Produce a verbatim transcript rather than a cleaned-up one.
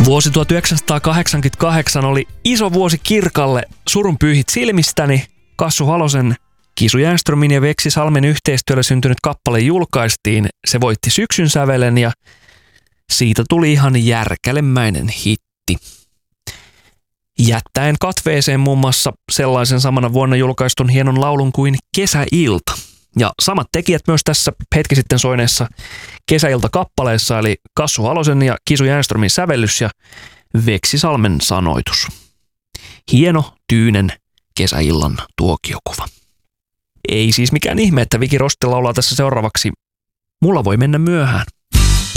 Vuosi tuhatyhdeksänsataakahdeksankymmentäkahdeksan oli iso vuosi Kirkalle. Surun pyyhit silmistäni. Kassu Halosen, Kisu Jänströmin ja Veksi Salmen yhteistyöllä syntynyt kappale julkaistiin. Se voitti syksyn sävelen ja siitä tuli ihan järkälemäinen hitti. Jättäen katveeseen muun muassa sellaisen samana vuonna julkaistun hienon laulun kuin Kesäilta. Ja samat tekijät myös tässä hetki sitten soineessa Kesäilta-kappaleessa, eli Kassu Halosen ja Kisu Jänströmin sävellys ja Veksi Salmen sanoitus. Hieno, tyynen kesäillan tuokiokuva. Ei siis mikään ihme, että Viki Rosti laulaa tässä seuraavaksi Mulla voi mennä myöhään.